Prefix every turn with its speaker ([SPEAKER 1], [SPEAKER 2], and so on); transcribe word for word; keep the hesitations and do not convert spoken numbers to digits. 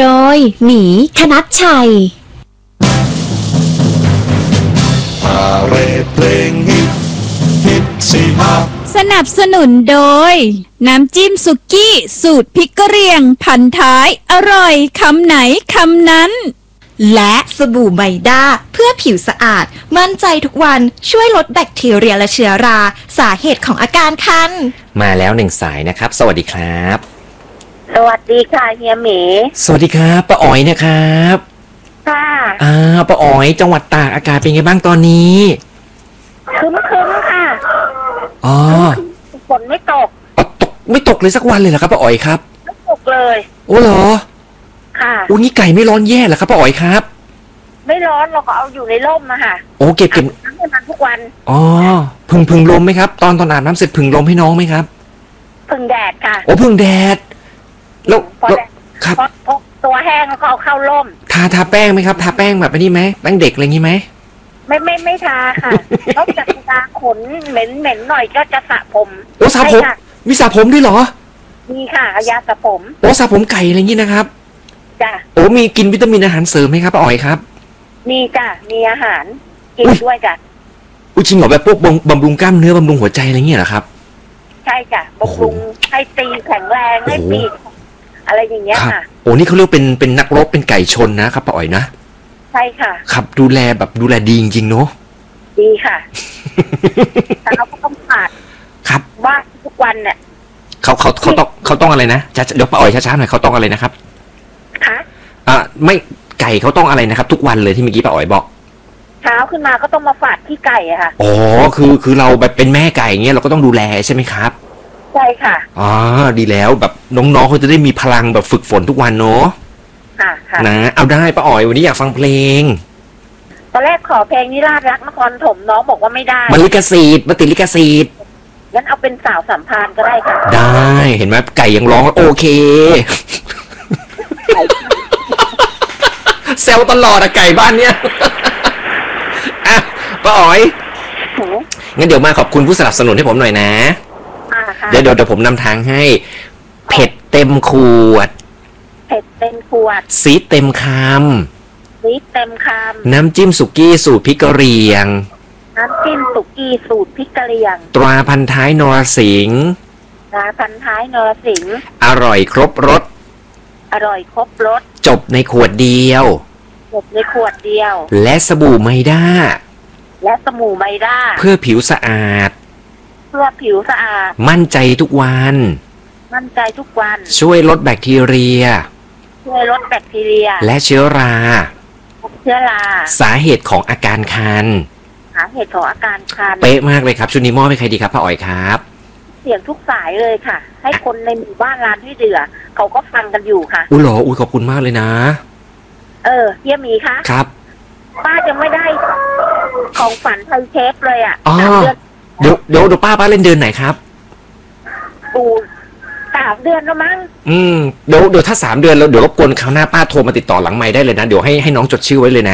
[SPEAKER 1] โดยหมีธนัชชัย
[SPEAKER 2] พาเรดเพลงฮิตฮิตสิฮะ
[SPEAKER 3] สนับสนุนโดยน้ำจิ้มสุกี้สูตรพริกกะเหรี่ยงพันท้ายอร่อยคำไหนคำนั้น
[SPEAKER 4] และสบู่ไมด้าเพื่อผิวสะอาดมั่นใจทุกวันช่วยลดแบคทีเรียและเชื้อราสาเหตุของอาการคัน
[SPEAKER 5] มาแล้วหนึ่งสายนะครับสวัสดีครับ
[SPEAKER 6] สวัสดีค่ะเฮียหมี
[SPEAKER 5] สวัสดีครับป้าอ๋อยนะครับ
[SPEAKER 6] ค่ะ
[SPEAKER 5] อ่าป้าอ๋อยจังหวัดตากอากาศเป็นไงบ้างตอนนี้
[SPEAKER 6] ครึ้มๆค่ะ
[SPEAKER 5] อ๋อ
[SPEAKER 6] ฝนไม่ตก
[SPEAKER 5] ตกไม่ตกเลยสักวันเลยเหรอครับป้าอ๋อยครับ
[SPEAKER 6] ไม่ตกเลย
[SPEAKER 5] โอ้เหรอ
[SPEAKER 6] ค่ะ
[SPEAKER 5] อุ้ยนี่ไก่ไม่ร้อนแย่เหรอครับป้าอ๋อยครับ
[SPEAKER 6] ไม่ร้อนเราก็เอาอยู่ในร่มอะค่ะ
[SPEAKER 5] โอ้เก็บเก็บ
[SPEAKER 6] น้ำให้มันทุกวัน
[SPEAKER 5] อ๋อพึ่งพึ่งลมไหมครับตอนตอนอาบน้ำเสร็จพึ่งลมให้น้องไหมครับ
[SPEAKER 6] พึ่งแดดค่ะ
[SPEAKER 5] โอ้พึ่งแดดแล้วครับ
[SPEAKER 6] ตัวแห้งแล้วก็เอาเข้าร่ม
[SPEAKER 5] ทาทาแป้งไหมครับทาแป้งแบบนี้ไหมแป้งเด็กอะไรงี้ไหม
[SPEAKER 6] ไม่ไม่ไม่ทาค่ะนอกจากทาขนเหม็นเหม็นหน่อยก็จะสระผม
[SPEAKER 5] โอ้สระผมมีสระผมด้วยเหรอ
[SPEAKER 6] มีค่ะยาสระผม
[SPEAKER 5] โอ้สระผมไก่อะไรงี้นะครับ
[SPEAKER 6] จ้ะ
[SPEAKER 5] โอ้มีกินวิตามินอาหารเสริมไหมครับป้าอ๋อยครับ
[SPEAKER 6] มีจ้ะมีอาหารกินด้วยจ้ะ
[SPEAKER 5] อุ้ยจริงเหรอแบบพวกบำรุงกล้ามเนื้อบำรุงหัวใจอะไรเงี้ยเหรอครับ
[SPEAKER 6] ใช่จ้ะบำรุงให้ตีแข็งแรงให้ปีกอะไรอย่างเงี้ยค่ะ
[SPEAKER 5] โอ้นี่เขาเรียกเป็นเป็นนักรบเป็นไก่ชนนะครับป้าอ๋อยนะ
[SPEAKER 6] ใช่ค่ะ
[SPEAKER 5] ครับดูแลแบบดูแลดีจริงๆเนาะ
[SPEAKER 6] ดีค่ะแต่เราก็ต้องขาด
[SPEAKER 5] ครับ
[SPEAKER 6] ว่าทุกวันเนี่ย
[SPEAKER 5] เขาเขาเขาต้องเขาต้องอะไรนะจะเดี๋ยวป้าอ๋อยช้าๆหน่อยเขาต้องอะไรนะครับ
[SPEAKER 6] คะ
[SPEAKER 5] อ่าไม่ไก่เขาต้องอะไรนะครับทุกวันเลยที่เมื่อกี้ป้าอ๋อยบอก
[SPEAKER 6] เช้าขึ้นมาก็ต้องมาฝาดที่ไก่อะค่ะ
[SPEAKER 5] อ๋อคือคือเราแบบเป็นแม่ไก่เงี้ยเราก็ต้องดูแลใช่ไหมครับ
[SPEAKER 6] ใช่ค่ะ
[SPEAKER 5] อ๋อดีแล้วแบบน้องๆเขาจะได้มีพลังแบบฝึกฝนทุกวันเนาะ
[SPEAKER 6] ค่ะค่ะ
[SPEAKER 5] นะเอาได้ป้าอ๋อยวันนี้อยากฟังเพลง
[SPEAKER 6] ตอนแรกขอเพลงนิราศรักนครถมน้องบอกว่าไม่ได้
[SPEAKER 5] มันลิขสิทธิ์มันติดลิขสิทธิ์
[SPEAKER 6] งั้นเอาเป็นสาวสัมพันธ์ก็ได้ค่ะ
[SPEAKER 5] ได้เห็นไหมไก่ยังร้องโอเคเซลตลอดอะไก่บ้านเนี้ยอ่ะป้าอ๋อยงั้นเดี๋ยวมาขอบคุณผู้สนับสนุนให้ผมหน่อยนะเดี๋ยวเดี๋ยวเดี๋ยวผมนำทางให้เผ็ดเต็มขวด
[SPEAKER 6] เผ็ดเต็มขวด
[SPEAKER 5] ซีดเต็มค
[SPEAKER 6] ำซีดเต็มค
[SPEAKER 5] ำน้ำจิ้มสุกี้สูตรพริกกะเหรี่ยง
[SPEAKER 6] น้ำจิ้มสุกี้สูตรพริกกะเหรี่ยง
[SPEAKER 5] ตราพันท้ายนรสิงห์
[SPEAKER 6] ตราพันท้ายนรสิงห์
[SPEAKER 5] อร่อยครบรส
[SPEAKER 6] อร่อยครบรส
[SPEAKER 5] จบในขวดเดียว
[SPEAKER 6] จบในขวดเดียว
[SPEAKER 5] และสบู่ไมด้า
[SPEAKER 6] และสบู่ไมด้า
[SPEAKER 5] เพื่อผิวสะอาด
[SPEAKER 6] เพื่อผิวสะอาด
[SPEAKER 5] มั่นใจทุกวัน
[SPEAKER 6] มั่นใจทุกวัน
[SPEAKER 5] ช่วยลดแบคทีเรีย
[SPEAKER 6] ช่วยลดแบคทีเรีย
[SPEAKER 5] และเชื้อรา
[SPEAKER 6] เชื้อรา
[SPEAKER 5] สาเหตุของอาการคัน
[SPEAKER 6] สาเหตุของอาการคัน
[SPEAKER 5] เป๊ะมากเลยครับชุดนี้มอบให้ใครดีครับป้าอ๋อยครับ
[SPEAKER 6] เสียงทุกสายเลยค่ะให้คนในหมู่บ้านร้านที่เดือเขาก็ฟังกันอยู่ค่ะ
[SPEAKER 5] อุ้ยหรออุ้ยขอบคุณมากเลยนะ
[SPEAKER 6] เออเฮียหมีคะ
[SPEAKER 5] ครับ
[SPEAKER 6] ป้าจะไม่ได้ของฝันไทยเชฟเลยอ่ะ
[SPEAKER 5] อ๋อเดี๋ยวเดี๋ยวเดี๋ยวป้าป้าเล่นเดือนไหนครับ
[SPEAKER 6] ตูสามเดือนแล้วมั้ง
[SPEAKER 5] อืมเดี๋ยวเดี๋ยวถ้าสามเดือนแล้วเดี๋ยวรบกวนคราวหน้าป้าโทรมาติดต่อหลังไมค์ได้เลยนะเดี๋ยวให้ให้น้องจดชื่อไว้เลยนะ